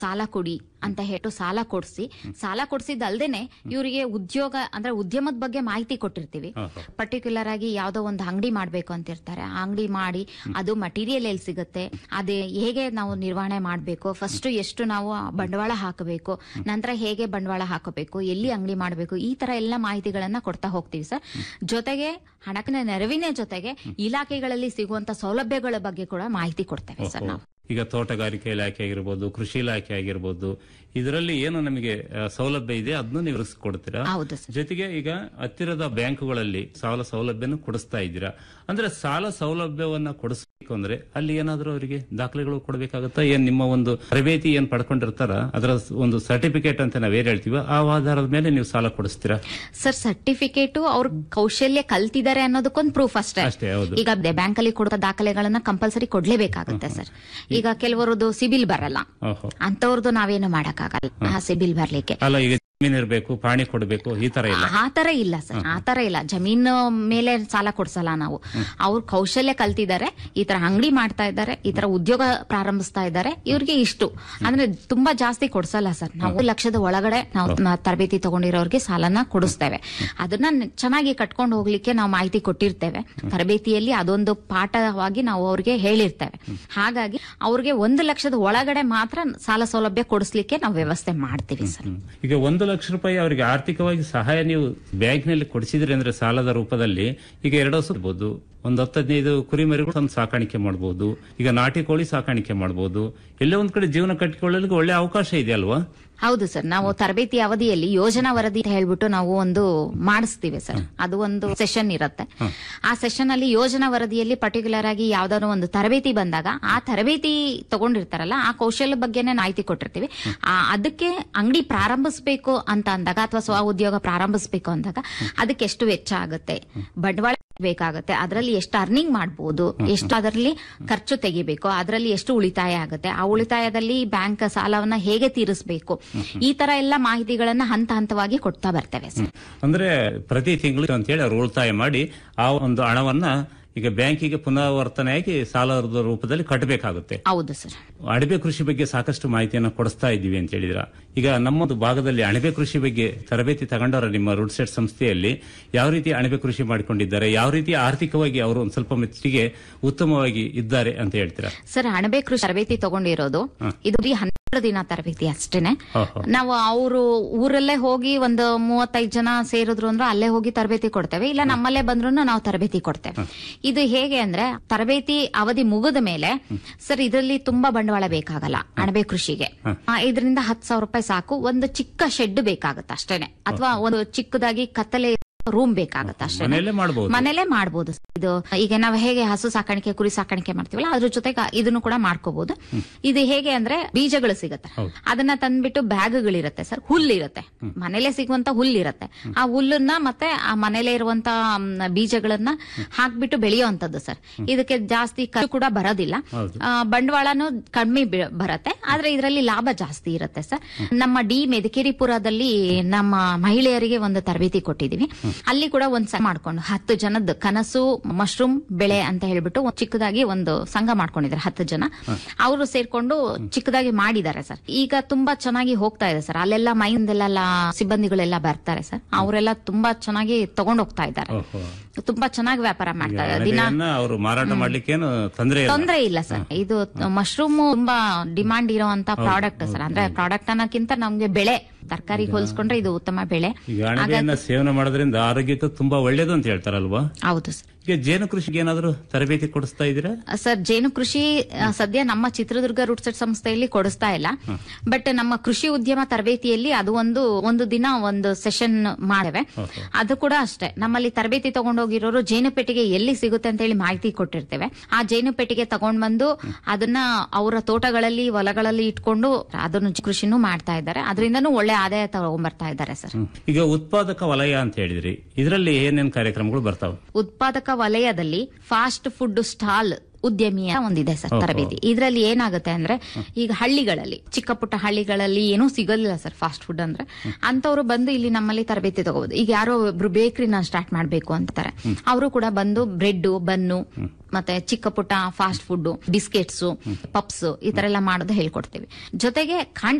ಸಾಲ ಕೊಡಿ ಅಂತ ಹೇಳಿ ಸಾಲ ಕೊಡಿಸಿದಲ್ದೇನೆ ಇವರಿಗೆ ಉದ್ಯೋಗ ಅಂದ್ರೆ ಉದ್ಯಮದ ಬಗ್ಗೆ ಮಾಹಿತಿ ಕೊಟ್ಟಿರ್ತೀವಿ. ಪರ್ಟಿಕ್ಯುಲರ್ ಆಗಿ ಯಾವ್ದೋ ಒಂದು ಅಂಗಡಿ ಮಾಡ್ಬೇಕು ಅಂತ ಇರ್ತಾರೆ, ಆ ಅಂಗಡಿ ಮಾಡಿ ಅದು ಮಟೀರಿಯಲ್ ಎಲ್ಲಿ ಸಿಗುತ್ತೆ, ಅದೇ ಹೇಗೆ ನಾವು ನಿರ್ವಹಣೆ ಮಾಡಬೇಕು, ಫಸ್ಟ್ ಎಷ್ಟು ನಾವು ಬಂಡವಾಳ ಹಾಕಬೇಕು, ನಂತರ ಹೇಗೆ ಬಂಡವಾಳ ಹಾಕಬೇಕು, ಎಲ್ಲಿ ಅಂಗಡಿ ಮಾಡಬೇಕು, ಈ ತರ ಎಲ್ಲ ಮಾಹಿತಿಗಳನ್ನ ಕೊಡ್ತಾ ಹೋಗ್ತೀವಿ ಸರ್. ಜೊತೆಗೆ ಹಣಕಾಸಿನ ನೆರವಿನ ಜೊತೆಗೆ ಇಲಾಖೆಗಳಲ್ಲಿ ಸಿಗುವಂತ ಸೌಲಭ್ಯಗಳ ಬಗ್ಗೆ ಕೂಡ ಮಾಹಿತಿ ಕೊಡ್ತೇವೆ ಸರ್ ನಾವು. ಈಗ ತೋಟಗಾರಿಕೆ ಇಲಾಖೆ ಆಗಿರ್ಬೋದು, ಕೃಷಿ ಇಲಾಖೆ ಆಗಿರ್ಬೋದು, ಇದರಲ್ಲಿ ಏನು ನಮಗೆ ಸೌಲಭ್ಯ ಇದೆ ಅದನ್ನು ನೀವು ಕೊಡ್ತೀರಾ. ಜೊತೆಗೆ ಈಗ ಹತ್ತಿರದ ಬ್ಯಾಂಕುಗಳಲ್ಲಿ ಸಾಲ ಸೌಲಭ್ಯನ ಕೊಡಿಸ್ತಾ ಇದ್ದೀರಾ. ಅಂದ್ರೆ ಸಾಲ ಸೌಲಭ್ಯವನ್ನ ಕೊಡಿಸ್ಬೇಕು ಅಂದ್ರೆ ಅಲ್ಲಿ ಏನಾದ್ರೂ ಅವರಿಗೆ ದಾಖಲೆಗಳು ಕೊಡಬೇಕಾಗುತ್ತಾ? ಏನ್ ನಿಮ್ಮ ಒಂದು ತರಬೇತಿ ಏನ್ ಪಡ್ಕೊಂಡಿರ್ತಾರ ಅದರ ಒಂದು ಸರ್ಟಿಫಿಕೇಟ್ ಅಂತ ನಾವೇನ್ ಹೇಳ್ತೀವಿ, ಆ ಆಧಾರದ ಮೇಲೆ ನೀವು ಸಾಲ ಕೊಡಿಸ್ತೀರಾ? ಸರ್, ಸರ್ಟಿಫಿಕೇಟ್ ಅವ್ರ ಕೌಶಲ್ಯ ಕಲ್ತಿದ್ದಾರೆ ಅನ್ನೋದಕ್ಕೊಂದು ಪ್ರೂಫ್ ಅಷ್ಟೇ. ಈಗ ಬ್ಯಾಂಕ್ ಅಲ್ಲಿ ಕೊಡುವ ದಾಖಲೆಗಳನ್ನ ಕಂಪಲ್ಸರಿ ಕೊಡ್ಲೇಬೇಕಾಗುತ್ತೆ ಸರ್. ಈಗ ಕೆಲವರದ್ದು ಸಿಬಿಲ್ ಬರಲ್ಲ, ಅಂತವ್ರದ್ದು ನಾವೇನು ಮಾಡಕ್ಕಾಗಲ್ಲ. ಆ ಸಿಬಿಲ್ ಬರ್ಲಿಕ್ಕೆ ಜಮೀನ್ ಇರಬೇಕು, ಪಾಣಿ ಕೊಡಬೇಕು, ಈ ತರ ಇಲ್ಲ. ಆತರ ಇಲ್ಲ ಸರ್, ಆತರ ಇಲ್ಲ. ಜಮೀನು ಮೇಲೆ ಸಾಲ ಕೊಡ್ಸಲ್ಲ ನಾವು. ಅವ್ರ ಕೌಶಲ್ಯ ಕಲ್ತಿದ್ದಾರೆ, ಈ ತರ ಅಂಗಡಿ ಮಾಡ್ತಾ ಇದ್ದಾರೆ, ಈ ತರ ಉದ್ಯೋಗ ಪ್ರಾರಂಭಿಸ್ತಾ ಇದ್ದಾರೆ, ಇವ್ರಿಗೆ ಇಷ್ಟು ಅಂದ್ರೆ ತುಂಬಾ ಜಾಸ್ತಿ ಕೊಡ್ಸಲ್ಲ ಸರ್. ನಾವು 1 ಲಕ್ಷದ ಒಳಗಡೆ ನಾವು ತರಬೇತಿ ತಗೊಂಡಿರೋರಿಗೆ ಸಾಲನ ಕೊಡಿಸ್ತೇವೆ. ಅದನ್ನ ಚೆನ್ನಾಗಿ ಕಟ್ಕೊಂಡು ಹೋಗ್ಲಿಕ್ಕೆ ನಾವು ಮಾಹಿತಿ ಕೊಟ್ಟಿರ್ತೇವೆ. ತರಬೇತಿಯಲ್ಲಿ ಅದೊಂದು ಪಾಠವಾಗಿ ನಾವು ಅವ್ರಿಗೆ ಹೇಳಿರ್ತೇವೆ. ಹಾಗಾಗಿ ಅವ್ರಿಗೆ 1 ಲಕ್ಷದ ಒಳಗಡೆ ಮಾತ್ರ ಸಾಲ ಸೌಲಭ್ಯ ಕೊಡಿಸ್ಲಿಕ್ಕೆ ನಾವು ವ್ಯವಸ್ಥೆ ಮಾಡ್ತೀವಿ ಸರ್. ಈಗ 1 ಲಕ್ಷ ರೂಪಾಯಿ ಅವರಿಗೆ ಆರ್ಥಿಕವಾಗಿ ಸಹಾಯ ನೀವು ಬ್ಯಾಂಕ್ನಲ್ಲಿ ಕೊಡಿಸಿದ್ರಿ ಅಂದ್ರೆ ಸಾಲದ ರೂಪದಲ್ಲಿ, ಈಗ 2 ವರ್ಷ ಇರ್ಬೋದು, ಒಂದು 10-15 ಕುರಿಮರಿಗಳು ತಂದು ಸಾಕಾಣಿಕೆ ಮಾಡಬಹುದು, ಈಗ ನಾಟಿ ಕೋಳಿ ಸಾಕಾಣಿಕೆ ಮಾಡಬಹುದು, ಎಲ್ಲೇ ಒಂದ್ ಕಡೆ ಜೀವನ ಕಟ್ಟಿಕೊಳ್ಳಲಿಕ್ಕೆ ಒಳ್ಳೆ ಅವಕಾಶ ಇದೆ ಅಲ್ವಾ? ಹೌದು ಸರ್. ನಾವು ತರಬೇತಿ ಅವಧಿಯಲ್ಲಿ ಯೋಜನಾ ವರದಿ ಹೇಳ್ಬಿಟ್ಟು ನಾವು ಒಂದು ಮಾಡಿಸ್ತೀವಿ ಸರ್. ಅದು ಒಂದು ಸೆಷನ್ ಇರುತ್ತೆ. ಆ ಸೆಷನ್ ಅಲ್ಲಿ ಯೋಜನಾ ವರದಿಯಲ್ಲಿ ಪರ್ಟಿಕ್ಯುಲರ್ ಆಗಿ ಯಾವ್ದಾದ್ರು ಒಂದು ತರಬೇತಿ ಬಂದಾಗ ಆ ತರಬೇತಿ ತಗೊಂಡಿರ್ತಾರಲ್ಲ ಆ ಕೌಶಲ್ಯ ಬಗ್ಗೆನೇ ಮಾಹಿತಿ ಕೊಟ್ಟಿರ್ತೀವಿ. ಅದಕ್ಕೆ ಅಂಗಡಿ ಪ್ರಾರಂಭಿಸಬೇಕು ಅಂತ ಅಂದಾಗ ಅಥವಾ ಸ್ವ ಉದ್ಯೋಗ ಪ್ರಾರಂಭಿಸಬೇಕು ಅಂದಾಗ ಅದಕ್ಕೆ ಎಷ್ಟು ವೆಚ್ಚ ಆಗುತ್ತೆ, ಬಂಡವಾಳ ಬೇಕಾಗುತ್ತೆ, ಅದರಲ್ಲಿ ಎಷ್ಟು ಅರ್ನಿಂಗ್ ಮಾಡಬಹುದು, ಎಷ್ಟು ಅದರಲ್ಲಿ ಖರ್ಚು ತೆಗಿಬೇಕು, ಅದರಲ್ಲಿ ಎಷ್ಟು ಉಳಿತಾಯ ಆಗುತ್ತೆ, ಆ ಉಳಿತಾಯದಲ್ಲಿ ಬ್ಯಾಂಕ್ ಸಾಲವನ್ನ ಹೇಗೆ ತೀರಿಸಬೇಕು, ಈ ತರ ಎಲ್ಲ ಮಾಹಿತಿಗಳನ್ನ ಹಂತ ಹಂತವಾಗಿ ಕೊಡ್ತಾ ಬರ್ತೇವೆ ಸರ್. ಅಂದ್ರೆ ಪ್ರತಿ ತಿಂಗಳು ಅಂತ ಹೇಳಿ ಅವ್ರು ಉಳಿತಾಯ ಮಾಡಿ ಆ ಒಂದು ಹಣವನ್ನ ಈಗ ಬ್ಯಾಂಕಿಗೆ ಪುನರಾವರ್ತನೆಯಾಗಿ ಸಾಲದ ರೂಪದಲ್ಲಿ ಕಟ್ಟಬೇಕಾಗುತ್ತೆ. ಹೌದು ಸರ್. ಅಣಬೆ ಕೃಷಿ ಬಗ್ಗೆ ಸಾಕಷ್ಟು ಮಾಹಿತಿಯನ್ನು ಕೊಡಿಸ್ತಾ ಇದ್ದೀವಿ ಅಂತ ಹೇಳಿದ್ರ. ಈಗ ನಮ್ಮದು ಭಾಗದಲ್ಲಿ ಅಣಬೆ ಕೃಷಿ ಬಗ್ಗೆ ತರಬೇತಿ ತಗೊಂಡವರ ನಿಮ್ಮ ರೂಟ್ ಸೆಟ್ ಸಂಸ್ಥೆಯಲ್ಲಿ ಯಾವ ರೀತಿ ಅಣಬೆ ಕೃಷಿ ಮಾಡಿಕೊಂಡಿದ್ದಾರೆ, ಯಾವ ರೀತಿ ಆರ್ಥಿಕವಾಗಿ ಅವರು ಒಂದ್ ಸ್ವಲ್ಪ ಮೆಚ್ಚಿಗೆ ಉತ್ತಮವಾಗಿ ಇದ್ದಾರೆ ಅಂತ ಹೇಳ್ತೀರಾ? ಸರ್, ಅಣಬೆ ಕೃಷಿ ತರಬೇತಿ ತಗೊಂಡಿರೋದು ಇದು 12 ದಿನ ತರಬೇತಿ ಅಷ್ಟೇನೆ. ನಾವು ಅವರು ಊರಲ್ಲೇ ಹೋಗಿ ಒಂದು 35 ಜನ ಸೇರಿದ್ರು ಅಂದ್ರೆ ಅಲ್ಲೇ ಹೋಗಿ ತರಬೇತಿ ಕೊಡ್ತೇವೆ, ಇಲ್ಲ ನಮ್ಮಲ್ಲೇ ಬಂದ್ರು ನಾವು ತರಬೇತಿ ಕೊಡ್ತೇವೆ. ಇದು ಹೇಗೆ ಅಂದ್ರೆ ತರಬೇತಿ ಅವಧಿ ಮುಗಿದ ಮೇಲೆ ಸರ್ ಇದರಲ್ಲಿ ತುಂಬಾ ಬಂಡವಾಳ ಬೇಕಾಗಲ್ಲ ಅಣಬೆ ಕೃಷಿಗೆ. 5,000 to 10,000 ರೂಪಾಯಿ ಸಾಕು. ಒಂದು ಚಿಕ್ಕ ಶೆಡ್ ಬೇಕಾಗುತ್ತೆ ಅಷ್ಟೇನೆ, ಅಥವಾ ಒಂದು ಚಿಕ್ಕದಾಗಿ ಕತ್ತಲೆ ರೂಮ್ ಬೇಕಾಗತ್ತೆ ಅಷ್ಟೇ, ಮನೇಲೆ ಮಾಡಬಹುದು. ಇದು ಈಗ ನಾವು ಹೇಗೆ ಹಸು ಸಾಕಾಣಿಕೆ ಕುರಿ ಸಾಕಾಣಿಕೆ ಮಾಡ್ತೀವಲ್ಲ ಅದ್ರ ಜೊತೆಗೆ ಇದನ್ನು ಕೂಡ ಮಾಡ್ಕೋಬಹುದು. ಇದು ಹೇಗೆ ಅಂದ್ರೆ ಬೀಜಗಳು ಸಿಗುತ್ತೆ, ಅದನ್ನ ತಂದ್ಬಿಟ್ಟು ಬ್ಯಾಗ್ಗಳಿರುತ್ತೆ ಸರ್, ಹುಲ್ಲಿರುತ್ತೆ, ಮನೇಲೆ ಸಿಗುವಂತ ಹುಲ್ಲಿರುತ್ತೆ, ಆ ಹುಲ್ಲನ್ನ ಮತ್ತೆ ಆ ಮನೇಲೆ ಇರುವಂತ ಬೀಜಗಳನ್ನ ಹಾಕ್ಬಿಟ್ಟು ಬೆಳೆಯುವಂತದ್ದು ಸರ್. ಇದಕ್ಕೆ ಜಾಸ್ತಿ ಖರ್ಚು ಕೂಡ ಬರೋದಿಲ್ಲ, ಬಂಡವಾಳನು ಕಡಿಮೆ ಬರುತ್ತೆ, ಆದ್ರೆ ಇದರಲ್ಲಿ ಲಾಭ ಜಾಸ್ತಿ ಇರುತ್ತೆ ಸರ್. ನಮ್ಮ ಡಿ ಮೆದಕೇರಿಪುರದಲ್ಲಿ ನಮ್ಮ ಮಹಿಳೆಯರಿಗೆ ಒಂದು ತರಬೇತಿ ಕೊಟ್ಟಿದೀವಿ. ಅಲ್ಲಿ ಕೂಡ ಒಂದ್ ಸಂಘ ಮಾಡ್ಕೊಂಡು 10 ಜನದ ಕನಸು ಮಶ್ರೂಮ್ ಬೆಳೆ ಅಂತ ಹೇಳ್ಬಿಟ್ಟು ಚಿಕ್ಕದಾಗಿ ಒಂದು ಸಂಘ ಮಾಡ್ಕೊಂಡಿದ್ದಾರೆ 10 ಜನ. ಅವರು ಸೇರ್ಕೊಂಡು ಚಿಕ್ಕದಾಗಿ ಮಾಡಿದ್ದಾರೆ ಸರ್. ಈಗ ತುಂಬಾ ಚೆನ್ನಾಗಿ ಹೋಗ್ತಾ ಇದೆ ಸರ್. ಅಲ್ಲೆಲ್ಲ ಮೈಂದೆಲ್ಲ ಸಿಬ್ಬಂದಿಗಳೆಲ್ಲ ಬರ್ತಾರೆ ಸರ್, ಅವರೆಲ್ಲ ತುಂಬಾ ಚೆನ್ನಾಗಿ ತಗೊಂಡ್ ಹೋಗ್ತಾ ಇದ್ದಾರೆ, ತುಂಬಾ ಚೆನ್ನಾಗಿ ವ್ಯಾಪಾರ ಮಾಡ್ತಾ ಇದ್ದಾರೆ. ದಿನ ಅವರು ಮಾರಾಟ ಮಾಡ್ಲಿಕ್ಕೆ ತೊಂದರೆ ಇಲ್ಲ ಸರ್. ಇದು ಮಶ್ರೂಮ್ ತುಂಬಾ ಡಿಮಾಂಡ್ ಇರುವಂತ ಪ್ರಾಡಕ್ಟ್ ಸರ್. ಅಂದ್ರೆ ಪ್ರಾಡಕ್ಟ್ ಅನ್ನೋಕ್ಕಿಂತ ನಮ್ಗೆ ಬೆಳೆ, ತರಕಾರಿಗೆ ಹೋಲಿಸ್ಕೊಂಡ್ರೆ ಇದು ಉತ್ತಮ ಬೆಳೆ. ಸೇವನೆ ಮಾಡೋದ್ರಿಂದ ಆರೋಗ್ಯಕ್ಕೆ ತುಂಬಾ ಒಳ್ಳೇದು ಅಂತ ಹೇಳ್ತಾರಲ್ವಾ? ಹೌದು ಸರ್. ಈಗ ಜೇನು ಕೃಷಿಗೆ ಏನಾದ್ರು ತರಬೇತಿ ಕೊಡಿಸ್ತಾ ಇದ್ದೀರಾ ಸರ್? ಜೇನು ಕೃಷಿ ಸದ್ಯ ನಮ್ಮ ಚಿತ್ರದುರ್ಗ ರೂಟ್ ಸೆಟ್ ಸಂಸ್ಥೆಯಲ್ಲಿ ಕೊಡಿಸ್ತಾ ಇಲ್ಲ, ಬಟ್ ನಮ್ಮ ಕೃಷಿ ಉದ್ಯಮ ತರಬೇತಿಯಲ್ಲಿ ಅದು ಒಂದು ದಿನ ಒಂದು ಸೆಷನ್ ಮಾಡೇವೆ. ಅದು ಕೂಡ ಅಷ್ಟೇ, ನಮ್ಮಲ್ಲಿ ತರಬೇತಿ ತಗೊಂಡೋಗಿರೋರು ಜೇನು ಪೆಟ್ಟಿಗೆ ಎಲ್ಲಿ ಸಿಗುತ್ತೆ ಅಂತ ಹೇಳಿ ಮಾಹಿತಿ ಕೊಟ್ಟಿರ್ತೇವೆ. ಆ ಜೇನು ಪೆಟ್ಟಿಗೆ ತಗೊಂಡ್ ಬಂದು ಅದನ್ನ ಅವರ ತೋಟಗಳಲ್ಲಿ ಹೊಲಗಳಲ್ಲಿ ಇಟ್ಕೊಂಡು ಅದನ್ನು ಕೃಷಿನೂ ಮಾಡ್ತಾ ಇದ್ದಾರೆ, ಅದರಿಂದನೂ ಒಳ್ಳೆ ಆದಾಯ ತಗೊಂಡ್ಬರ್ತಾ ಇದ್ದಾರೆ ಸರ್. ಈಗ ಉತ್ಪಾದಕ ವಲಯ ಅಂತ ಹೇಳಿದ್ರಿ, ಇದರಲ್ಲಿ ಏನೇನು ಕಾರ್ಯಕ್ರಮಗಳು ಬರ್ತಾವೆ? ಉತ್ಪಾದಕ ವಲಯದಲ್ಲಿ ಫಾಸ್ಟ್ ಫುಡ್ ಸ್ಟಾಲ್ ಉದ್ಯಮಿಯ ಒಂದಿದೆ ಸರ್ ತರಬೇತಿ. ಇದರಲ್ಲಿ ಏನಾಗುತ್ತೆ ಅಂದ್ರೆ ಈಗ ಹಳ್ಳಿಗಳಲ್ಲಿ, ಚಿಕ್ಕ ಪುಟ್ಟ ಹಳ್ಳಿಗಳಲ್ಲಿ ಏನೂ ಸಿಗೋದಿಲ್ಲ ಸರ್ ಫಾಸ್ಟ್ ಫುಡ್ ಅಂದ್ರೆ. ಅಂತವ್ರು ಬಂದು ಇಲ್ಲಿ ನಮ್ಮಲ್ಲಿ ತರಬೇತಿ ತಗೋಬಹುದು. ಈಗ ಯಾರೋ ಒಬ್ರು ಬೇಕರಿನ ಸ್ಟಾರ್ಟ್ ಮಾಡ್ಬೇಕು ಅಂತಾರೆ, ಅವರು ಕೂಡ ಬಂದು ಬ್ರೆಡ್, ಬನ್ನು ಮತ್ತೆ ಚಿಕ್ಕ ಪುಟ್ಟ ಫಾಸ್ಟ್ ಫುಡ್, ಬಿಸ್ಕೆಟ್ಸ್, ಪಪ್ಸ್ ಈ ತರ ಎಲ್ಲ ಮಾಡೋದು ಹೇಳ್ಕೊಡ್ತೀವಿ. ಜೊತೆಗೆ